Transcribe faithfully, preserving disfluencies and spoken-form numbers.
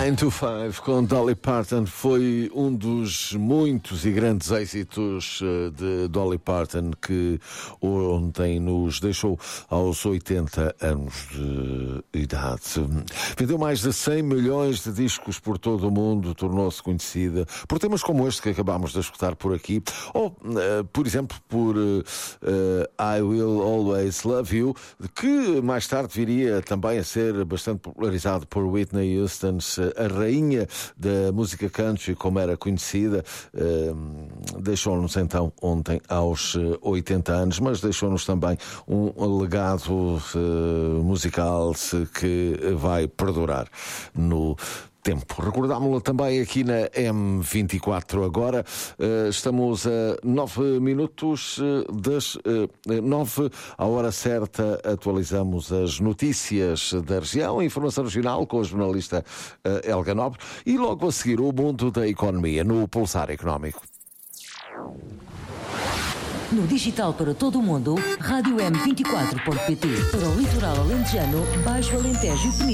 nine to five com Dolly Parton foi um dos muitos e grandes êxitos de Dolly Parton, que ontem nos deixou aos oitenta anos de idade. Vendeu mais de cem milhões de discos por todo o mundo, tornou-se conhecida por temas como este que acabámos de escutar por aqui, ou, uh, por exemplo, por uh, I Will Always Love You, que mais tarde viria também a ser bastante popularizado por Whitney Houston, a rainha da música country, como era conhecida. Uh, deixou-nos então ontem aos oitenta anos, mas deixou-nos também um legado uh, musical que vai perdurar no tempo. Recordámo-la também aqui na M vinte e quatro agora. Uh, estamos a nove minutos das uh, nove. À hora certa atualizamos as notícias da região, a informação regional com a jornalista uh, Helga Nobre, e logo a seguir o mundo da economia no Pulsar Económico. No digital para todo o mundo, rádio m vinte e quatro ponto pt. Para o litoral alentejano, Baixo Alentejo e Península.